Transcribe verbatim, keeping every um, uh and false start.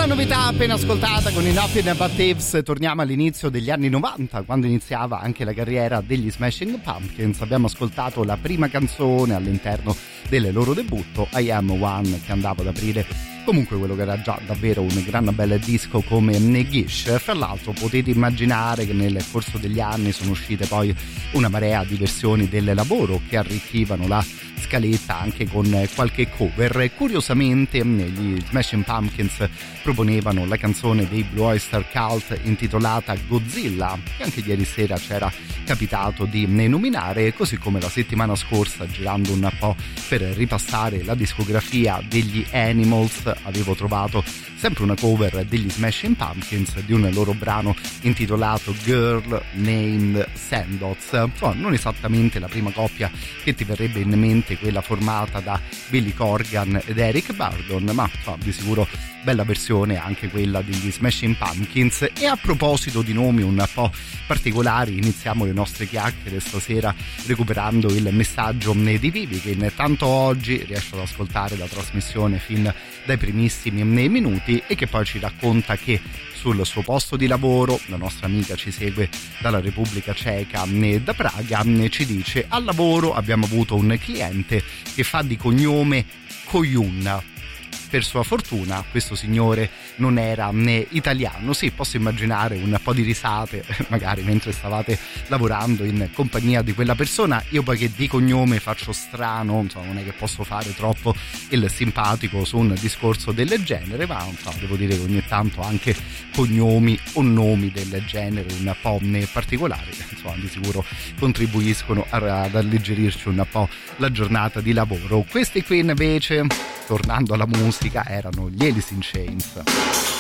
la novità appena ascoltata con i Nothing But Thieves. Torniamo all'inizio degli anni novanta, quando iniziava anche la carriera degli Smashing Pumpkins. Abbiamo ascoltato la prima canzone all'interno del loro debutto, I Am One, che andava ad aprire comunque quello che era già davvero un gran bel disco come Gish. Fra l'altro potete immaginare che nel corso degli anni sono uscite poi una marea di versioni del lavoro che arricchivano la scaletta anche con qualche cover. Curiosamente gli Smashing Pumpkins proponevano la canzone dei Blue Oyster Cult intitolata Godzilla, che anche ieri sera c'era capitato di nominare, così come la settimana scorsa, girando un po' per ripassare la discografia degli Animals, avevo trovato sempre una cover degli Smashing Pumpkins di un loro brano intitolato Girl Named Sandoz. Insomma, non esattamente la prima coppia che ti verrebbe in mente, quella formata da Billy Corgan ed Eric Burdon, ma insomma, di sicuro bella versione anche quella degli Smashing Pumpkins. E a proposito di nomi un po' particolari, iniziamo le nostre chiacchiere stasera recuperando il messaggio di Vivi, che intanto oggi riesce ad ascoltare la trasmissione fin dai primissimi minuti e che poi ci racconta che sul suo posto di lavoro, la nostra amica ci segue dalla Repubblica Ceca, da Praga, ci dice: al lavoro abbiamo avuto un cliente che fa di cognome Koyun. Per sua fortuna questo signore non era né italiano. Sì, posso immaginare un po' di risate magari mentre stavate lavorando in compagnia di quella persona. Io poi che di cognome faccio strano, insomma, non è che posso fare troppo il simpatico su un discorso del genere, ma insomma, devo dire che ogni tanto anche cognomi o nomi del genere un po' particolari, insomma, di sicuro contribuiscono ad alleggerirci un po' la giornata di lavoro. Questi qui invece, tornando alla musica, erano gli Alice in Chains.